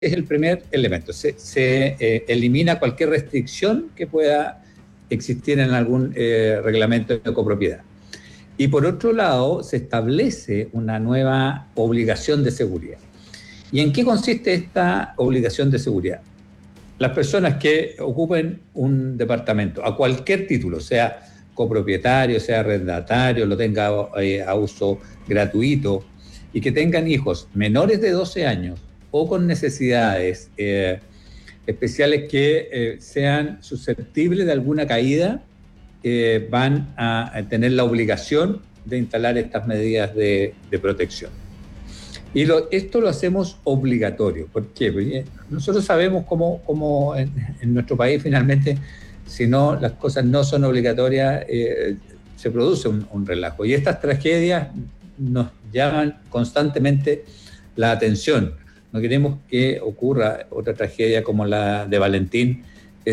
es el primer elemento. Se elimina cualquier restricción que pueda existir en algún reglamento de copropiedad. Y por otro lado, se establece una nueva obligación de seguridad. ¿Y en qué consiste esta obligación de seguridad? Las personas que ocupen un departamento a cualquier título, sea copropietario, sea arrendatario, lo tenga a uso gratuito, y que tengan hijos menores de 12 años o con necesidades especiales que sean susceptibles de alguna caída, van a tener la obligación de instalar estas medidas de protección. Y esto lo hacemos obligatorio. ¿Por qué? Porque nosotros sabemos cómo en nuestro país finalmente, si no, las cosas no son obligatorias, se produce un relajo. Y estas tragedias nos llaman constantemente la atención. No queremos que ocurra otra tragedia como la de Valentín,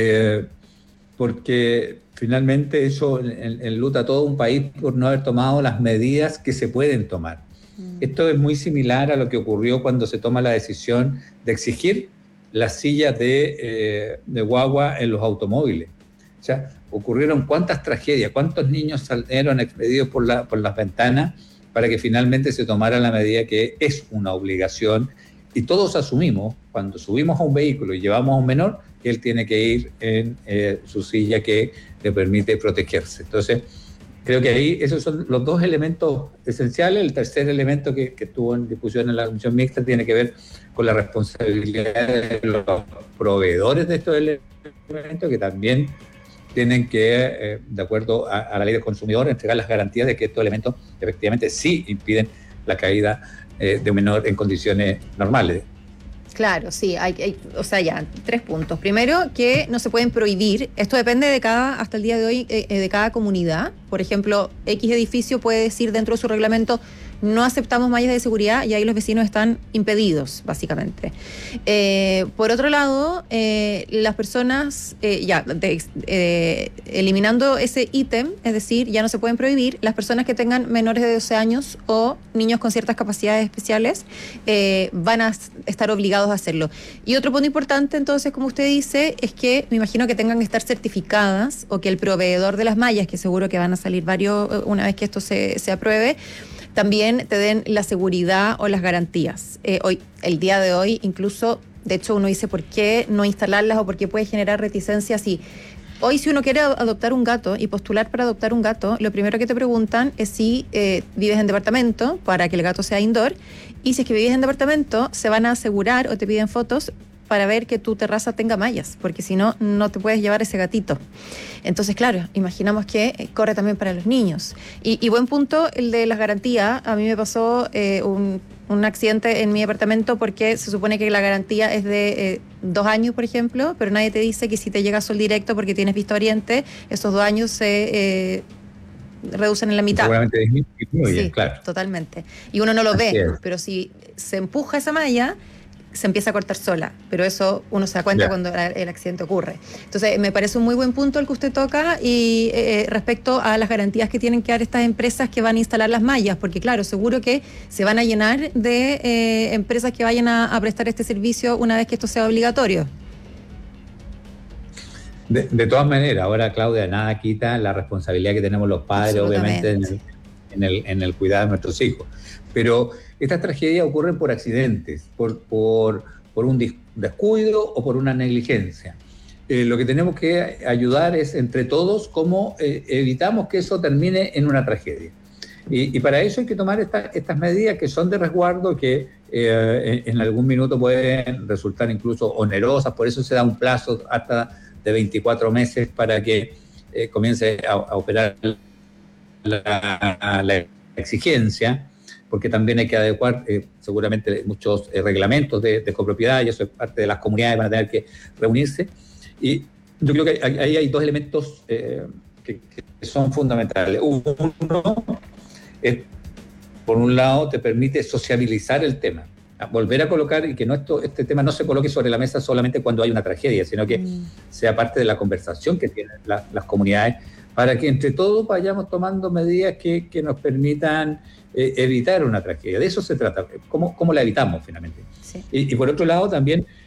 porque finalmente eso enluta a todo un país por no haber tomado las medidas que se pueden tomar. Esto es muy similar a lo que ocurrió cuando se toma la decisión de exigir las sillas de guagua en los automóviles. O sea, ocurrieron cuántas tragedias, cuántos niños salieron expedidos por las ventanas para que finalmente se tomara la medida que es una obligación, y todos asumimos, cuando subimos a un vehículo y llevamos a un menor, que él tiene que ir en su silla que le permite protegerse. Entonces, creo que ahí esos son los dos elementos esenciales. El tercer elemento que estuvo en discusión en la comisión mixta tiene que ver con la responsabilidad de los proveedores de estos elementos, que también tienen que, de acuerdo a la ley del consumidor, entregar las garantías de que estos elementos efectivamente sí impiden la caída de un menor en condiciones normales. Claro, sí, o sea, ya, 3 puntos. Primero, que no se pueden prohibir. Esto depende hasta el día de hoy, de cada comunidad. Por ejemplo, X edificio puede decir dentro de su reglamento: no aceptamos mallas de seguridad, y ahí los vecinos están impedidos, básicamente. Por otro lado, las personas, eliminando ese ítem, es decir, ya no se pueden prohibir, las personas que tengan menores de 12 años o niños con ciertas capacidades especiales van a estar obligados a hacerlo. Y otro punto importante, entonces, como usted dice, es que me imagino que tengan que estar certificadas, o que el proveedor de las mallas, que seguro que van a salir varios una vez que esto se apruebe, también te den la seguridad o las garantías. El día de hoy, incluso, de hecho, uno dice por qué no instalarlas o por qué puede generar reticencias. Y hoy, si uno quiere adoptar un gato y postular para adoptar un gato, lo primero que te preguntan es si vives en departamento, para que el gato sea indoor, y si es que vives en departamento, se van a asegurar o te piden fotos para ver que tu terraza tenga mallas, porque si no, no te puedes llevar ese gatito. Entonces, claro, imaginamos que corre también para los niños. Y buen punto el de las garantías. A mí me pasó un accidente en mi departamento, porque se supone que la garantía es de 2 años, por ejemplo, pero nadie te dice que si te llega sol directo porque tienes vista oriente, esos 2 años se reducen en la mitad. Seguramente disminuye, sí, claro. Totalmente. Y uno no lo ve, pero si se empuja esa malla, se empieza a cortar sola, pero eso uno se da cuenta cuando el accidente ocurre. Entonces, me parece un muy buen punto el que usted toca, y respecto a las garantías que tienen que dar estas empresas que van a instalar las mallas, porque claro, seguro que se van a llenar de empresas que vayan a prestar este servicio una vez que esto sea obligatorio. De todas maneras, ahora, Claudia, nada quita la responsabilidad que tenemos los padres, obviamente, en el cuidado de nuestros hijos. Pero estas tragedias ocurren por accidentes, por un descuido o por una negligencia. Lo que tenemos que ayudar es, entre todos, cómo evitamos que eso termine en una tragedia. Y para eso hay que tomar estas medidas que son de resguardo, que en algún minuto pueden resultar incluso onerosas. Por eso se da un plazo hasta de 24 meses para que comience a operar la exigencia, porque también hay que adecuar seguramente muchos reglamentos de copropiedad, y eso es parte de las comunidades, van a tener que reunirse. Y yo creo que ahí hay 2 elementos que son fundamentales. Uno es, por un lado, te permite sociabilizar el tema, volver a colocar, y que este tema no se coloque sobre la mesa solamente cuando hay una tragedia, sino que sea parte de la conversación que tienen las comunidades, para que entre todos vayamos tomando medidas que nos permitan evitar una tragedia. De eso se trata, cómo la evitamos finalmente. Sí. Y por otro lado también